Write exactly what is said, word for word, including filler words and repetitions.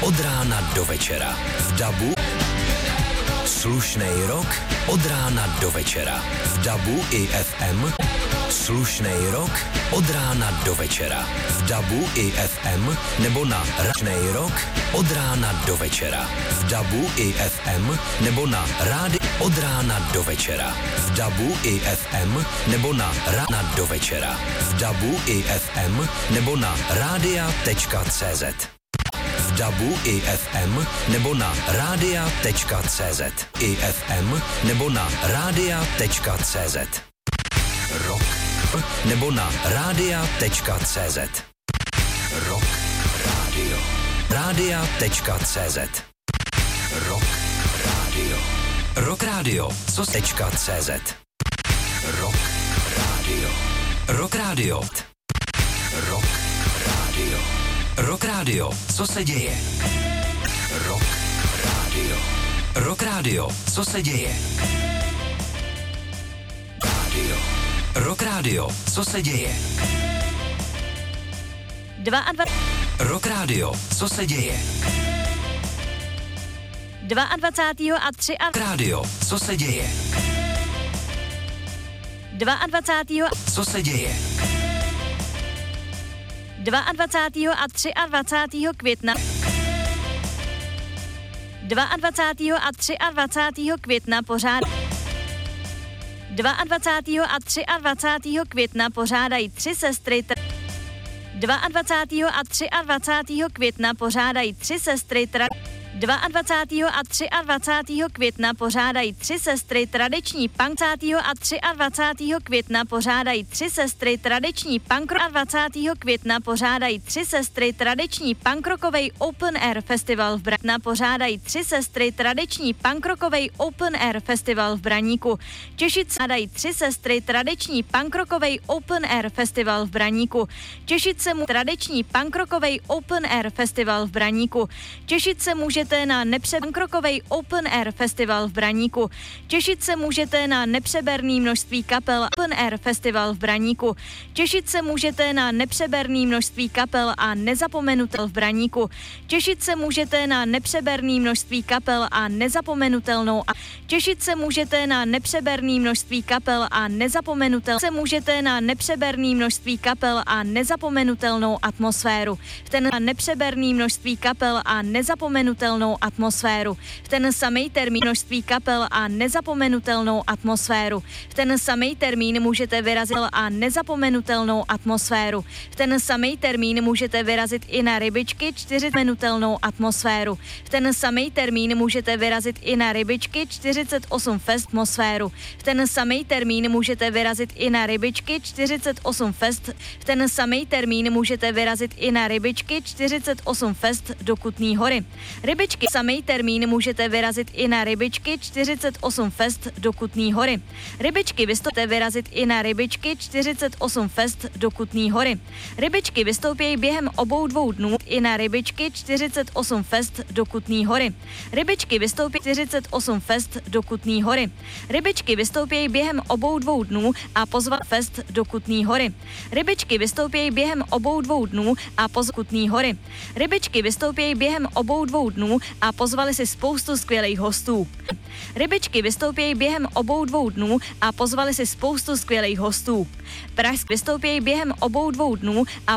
od rána do večera. V dabu slušnej rok od rána do večera. V dabu i ef em slušnej rok od rána do večera. V dabu i ef em nebo na slušnej rok od rána do večera. V dabu i ef em nebo na rádi od rána do večera. V dabu i ef em nebo na rána do večera. V dabu i ef em nebo na rádia tečka cé zet. V dabu i ef em nebo na rádia tečka cé zet. I ef em nebo na rádia tečka cé zet. Rock nebo na rádia tečka cé zet. Rock rádio. rádia tečka cé zet. Rock rádio. Rock rádio. Co tečka cé zet. Rock rádio. Rock rádio. Rock rádio. Rock rádio. Co se děje? Rock rádio. Rock rádio. Co se děje? Rádio. Rock rádio. Co se děje? dvacet dva. Rock rádio. Co se děje? dvacátého druhého a třicátého. Rádio. Co se děje? dvacátého druhého. Co se děje? dvacátého druhého a dvacátého třetího května. dvacátého druhého a dvacátého třetího května pořád. dvacátého druhého a dvacátého třetího května pořádají tři sestry. dvacátého druhého a dvacátého třetího května pořádají tři sestry. dvacátého druhého a dvacátého třetího května pořádají tři sestry tradiční punk. dvacátého druhého a dvacátého třetího května pořádají tři sestry tradiční punk. dvacátého druhého května pořádají tři sestry tradiční punkrockovej Open Air Festival v Braníku. Pořádají tři sestry tradiční punkrockovej Open Air Festival v Braníku. Těšit se dají tři sestry tradiční punkrockovej Open Air Festival v Braníku. Těšit se mu tradiční punkrockovej Open Air Festival v Braníku. Těšit se můžete na nepřebrokovej Open Air Festival v Braníku. Těšit se můžete na nepřeberný množství kapel Open Air Festival v Braníku. Těšit se můžete na nepřeberný množství kapel a nezapomenutel v Braníku. Těšit se můžete na nepřeberný množství kapel a nezapomenutelnou a těšit se můžete na nepřeberný množství kapel a nezapomenutel se můžete na nepřeberný množství kapel a nezapomenutelnou atmosféru. V ten nepřeberný množství kapel a nezapomenutelnou atmosféru. V ten samý termín množství kapel a nezapomenutelnou atmosféru. V ten samý termín můžete vyrazit a nezapomenutelnou atmosféru. V ten samý termín můžete vyrazit i na rybičky čtyřicetimenutelnou atmosféru. V ten samý termín můžete vyrazit i na rybičky čtyřicet osm fest atmosféru. V ten samý termín můžete vyrazit i na rybičky čtyřicet osm fest. V ten samý termín můžete vyrazit i na rybičky čtyřicet osm fest do Kutný Hory. Rybičky samý termín můžete vyrazit i na rybičky čtyřicet osm fest do Kutný Hory. Rybičky vystoupíte vyrazit i na rybičky čtyřicet osm fest do Kutný Hory. Rybičky vystoupí během obou dvou dnů i na rybičky čtyřicet osm fest do Kutný Hory. Rybičky vystoupí čtyřicet osm fest do Kutný Hory. Rybičky vystoupí během obou dvou dnů a pozvat fest do Kutný Hory. Rybičky vystoupí během obou dvou dnů a pozvat Kutný Hory. Rybičky vystoupí během obou dvou dnů a pozvali si spoustu skvělých hostů. Rybičky vystoupí během obou dvou dnů a pozvali si spoustu skvělých hostů. Pražsk vystoupí během obou dvou dnů a